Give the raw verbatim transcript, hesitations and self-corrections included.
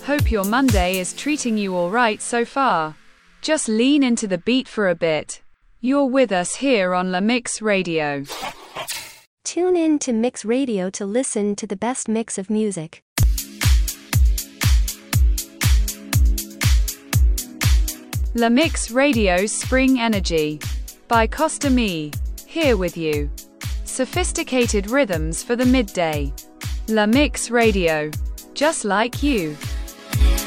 Hope your Monday is treating you alright so far. Just lean into the beat for a bit. You're with us here on La Mix Radio. Tune in to Mix Radio to listen to the best mix of music. La Mix Radio's Spring Energy by Costa Me, here with you. Sophisticated rhythms for the midday. La Mix Radio, just like you.